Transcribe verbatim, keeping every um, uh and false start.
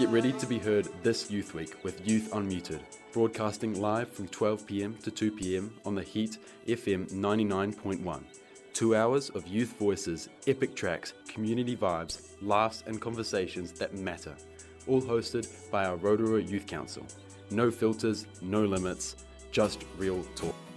Get ready to be heard this Youth Week with Youth Unmuted, broadcasting live from twelve p m to two p m on the Heat F M ninety-nine point one. Two hours of youth voices, epic tracks, community vibes, laughs and conversations that matter. All hosted by our Rotorua Youth Council. No filters, no limits, just real talk.